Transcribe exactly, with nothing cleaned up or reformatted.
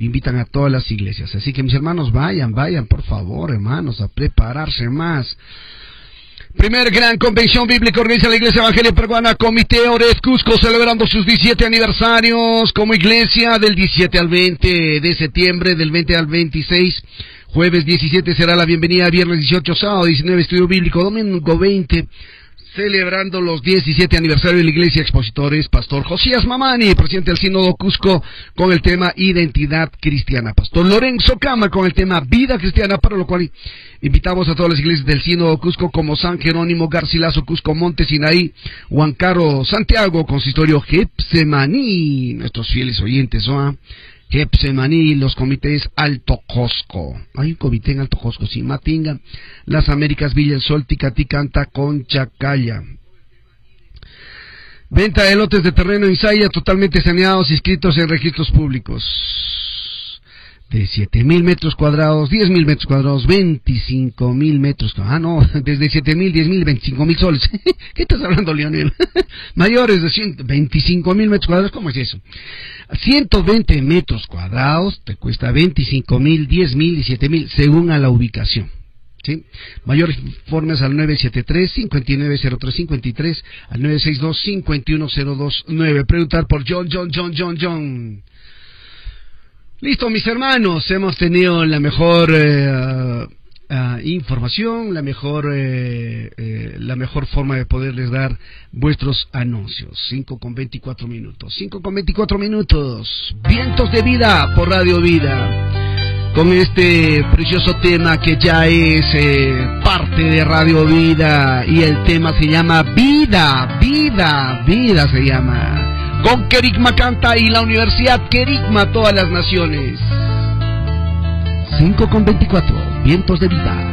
invitan a todas las iglesias. Así que mis hermanos, vayan, vayan, por favor, hermanos, a prepararse más. Primer gran convención bíblica organiza la Iglesia Evangélica Peruana, Comité Ores Cusco, celebrando sus diecisiete aniversarios como iglesia del diecisiete al veinte de septiembre, del veinte al veintiséis. Jueves diecisiete será la bienvenida, viernes dieciocho, sábado diecinueve estudio bíblico, domingo veinte, celebrando los diecisiete aniversarios de la Iglesia. Expositores, Pastor Josías Mamani, presidente del Sínodo Cusco, con el tema Identidad Cristiana. Pastor Lorenzo Cama, con el tema Vida Cristiana, para lo cual invitamos a todas las iglesias del Sínodo Cusco, como San Jerónimo, Garcilaso, Cusco, Monte Sinaí, Huancarro, Santiago, Consistorio Getsemaní, nuestros fieles oyentes, ¿no? Getsemaní, los comités Alto Cosco. Hay un comité en Alto Cosco, sí, Matinga, Las Américas, Villa El Sol, Ticaticanta, Conchacaya. Venta de lotes de terreno en Saya, totalmente saneados, inscritos en registros públicos. De siete mil metros cuadrados, diez mil metros cuadrados, veinticinco mil metros cuadrados. Ah, no, desde siete mil, diez mil, veinticinco mil soles. ¿Qué estás hablando, Leonel? Mayores de veinticinco mil metros cuadrados, ¿cómo es eso? ciento veinte metros cuadrados te cuesta veinticinco mil, diez mil y siete mil, según a la ubicación. ¿Sí? Mayores informes al nueve siete tres, cinco nueve cero tres cinco tres, al nueve seis dos, cinco uno cero dos nueve. Preguntar por John, John, John, John, John. Listo, mis hermanos, hemos tenido la mejor eh, uh, información, la mejor eh, eh, la mejor forma de poderles dar vuestros anuncios. cinco con veinticuatro minutos, cinco con veinticuatro minutos, Vientos de Vida por Radio Vida, con este precioso tema que ya es eh, parte de Radio Vida, y el tema se llama Vida, Vida, Vida se llama. Con Querigma Canta y la Universidad Querigma, todas las naciones. cinco con veinticuatro, Vientos de Vida.